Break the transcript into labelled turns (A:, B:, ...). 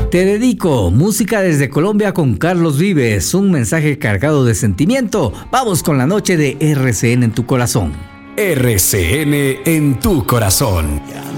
A: Te dedico música desde Colombia con Carlos Vives, un mensaje cargado de sentimiento. Vamos con la noche de RCN en tu corazón.
B: RCN en tu corazón.